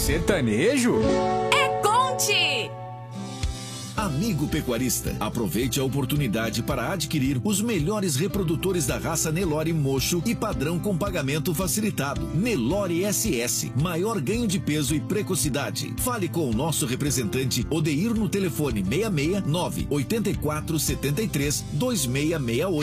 sertanejo? É Conte! Amigo pecuarista, aproveite a oportunidade para adquirir os melhores reprodutores da raça Nelore Mocho e padrão com pagamento facilitado. Nelore SS, maior ganho de peso e precocidade. Fale com o nosso representante Odeir no telefone 669 8473 2668.